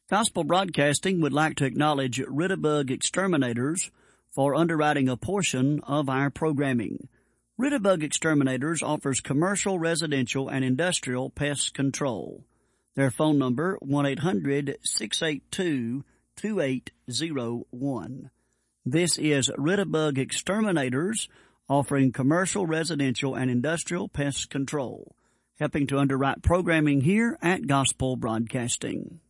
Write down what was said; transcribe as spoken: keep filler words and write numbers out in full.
Gospel Broadcasting would like to acknowledge Ritterbug Exterminators for underwriting a portion of our programming. Ritterbug Exterminators offers commercial, residential, and industrial pest control. Their phone number, one eight hundred, six eight two, two eight zero one. This is Ritterbug Exterminators offering commercial, residential, and industrial pest control, helping to underwrite programming here at Gospel Broadcasting.